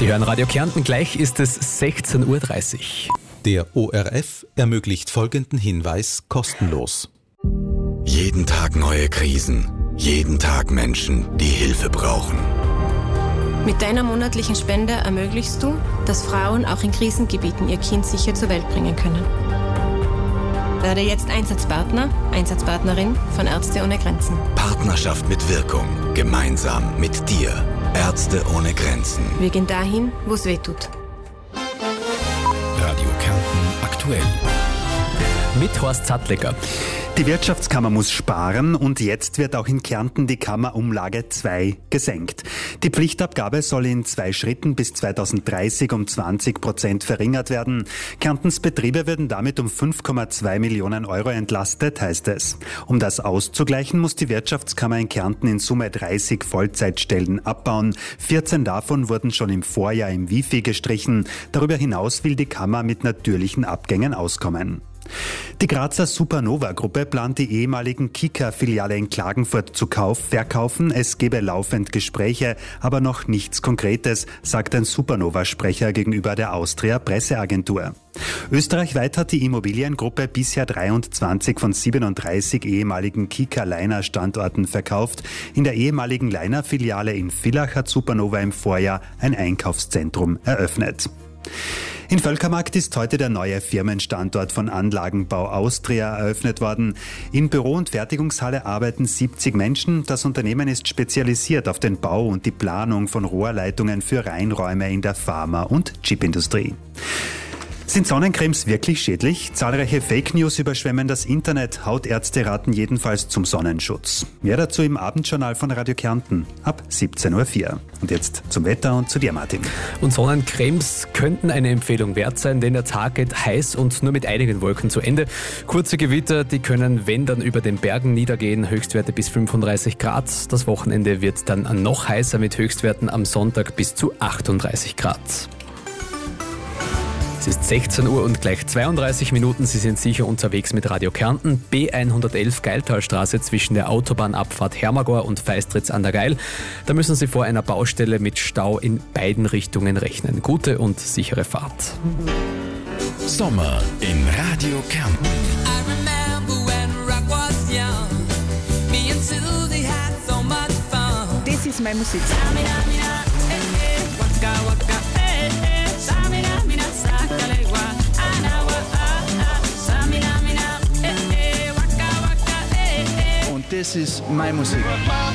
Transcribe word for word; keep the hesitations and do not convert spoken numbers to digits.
Sie hören Radio Kärnten, gleich ist es sechzehn Uhr dreißig. Der O R F ermöglicht folgenden Hinweis kostenlos. Jeden Tag neue Krisen, jeden Tag Menschen, die Hilfe brauchen. Mit deiner monatlichen Spende ermöglichst du, dass Frauen auch in Krisengebieten ihr Kind sicher zur Welt bringen können. Werde jetzt Einsatzpartner, Einsatzpartnerin von Ärzte ohne Grenzen. Partnerschaft mit Wirkung, gemeinsam mit dir. Ärzte ohne Grenzen. Wir gehen dahin, wo es weh tut. Radio Kärnten aktuell. Mit Horst Zattlecker. Die Wirtschaftskammer muss sparen und jetzt wird auch in Kärnten die Kammerumlage zwei gesenkt. Die Pflichtabgabe soll in zwei Schritten bis zweitausenddreißig um zwanzig Prozent verringert werden. Kärntens Betriebe würden damit um fünf Komma zwei Millionen Euro entlastet, heißt es. Um das auszugleichen, muss die Wirtschaftskammer in Kärnten in Summe dreißig Vollzeitstellen abbauen. vierzehn davon wurden schon im Vorjahr im Wifi gestrichen. Darüber hinaus will die Kammer mit natürlichen Abgängen auskommen. Die Grazer Supernova-Gruppe plant die ehemaligen Kika-Filiale in Klagenfurt zu Kauf, verkaufen. Es gebe laufend Gespräche, aber noch nichts Konkretes, sagt ein Supernova-Sprecher gegenüber der Austria-Presseagentur. Österreichweit hat die Immobiliengruppe bisher dreiundzwanzig von siebenunddreißig ehemaligen Kika-Liner-Standorten verkauft. In der ehemaligen Liner-Filiale in Villach hat Supernova im Vorjahr ein Einkaufszentrum eröffnet. In Völkermarkt ist heute der neue Firmenstandort von Anlagenbau Austria eröffnet worden. In Büro- und Fertigungshalle arbeiten siebzig Menschen. Das Unternehmen ist spezialisiert auf den Bau und die Planung von Rohrleitungen für Reinräume in der Pharma- und Chipindustrie. Sind Sonnencremes wirklich schädlich? Zahlreiche Fake News überschwemmen das Internet. Hautärzte raten jedenfalls zum Sonnenschutz. Mehr dazu im Abendjournal von Radio Kärnten ab siebzehn Uhr vier. Und jetzt zum Wetter und zu dir, Martin. Und Sonnencremes könnten eine Empfehlung wert sein, denn der Tag geht heiß und nur mit einigen Wolken zu Ende. Kurze Gewitter, die können, wenn dann, über den Bergen niedergehen. Höchstwerte bis fünfunddreißig Grad. Das Wochenende wird dann noch heißer mit Höchstwerten am Sonntag bis zu achtunddreißig Grad. Es ist sechzehn Uhr und gleich zweiunddreißig Minuten. Sie sind sicher unterwegs mit Radio Kärnten. B hundertelf Geiltalstraße zwischen der Autobahnabfahrt Hermagor und Feistritz an der Geil. Da müssen Sie vor einer Baustelle mit Stau in beiden Richtungen rechnen. Gute und sichere Fahrt. Sommer in Radio Kärnten. Das ist meine Musik. Und das ist meine Musik.